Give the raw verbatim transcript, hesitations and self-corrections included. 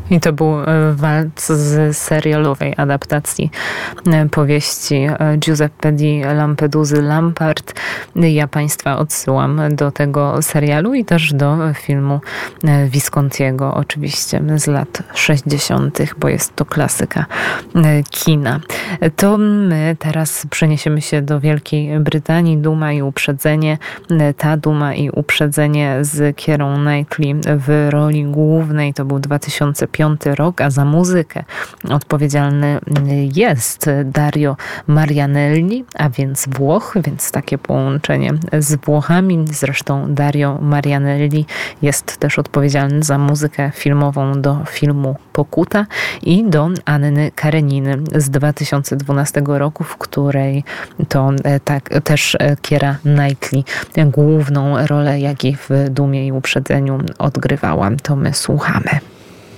I to był walc z serialowej adaptacji powieści Giuseppe di Lampedusy Lampart. Ja Państwa odsyłam do tego serialu i też do filmu Viscontiego, oczywiście z lat sześćdziesiątych, bo jest to klasyka kina. To my teraz przeniesiemy się do Wielkiej Brytanii. Duma i uprzedzenie. Ta Duma i uprzedzenie z Keirą Knightley w roli głównej to był dwa tysiące piąty rok, a za muzykę odpowiedzialny jest Dario Marianelli, a więc Włoch, więc takie połączenie z Włochami. Zresztą Dario Marianelli jest też odpowiedzialny za muzykę filmową do filmu Pokuta i do Anny Kareniny z dwa tysiące dwunastego roku, w której to tak też Keira Knightley główną rolę, jak i w Dumie i uprzedzeniu odgrywała. To my słuchamy.